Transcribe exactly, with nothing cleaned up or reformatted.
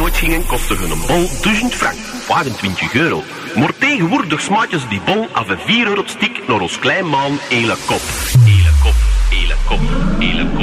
nooit gingen, kostte hun een bol duizend frank, vijfentwintig euro. Maar tegenwoordig smaakjes die bon af een vier euro stik naar ons klein maan, hele kop. Hele kop, hele kop, hele kop.